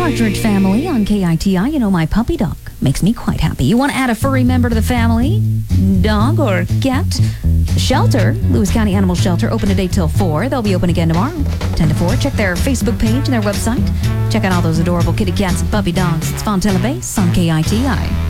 Partridge Family on KITI. You know, my puppy dog makes me quite happy. You want to add a furry member to the family? Dog or cat? Shelter, Lewis County Animal Shelter, open today till 4. They'll be open again tomorrow, 10 to 4. Check their Facebook page and their website. Check out all those adorable kitty cats and puppy dogs. It's Fontella Base on KITI.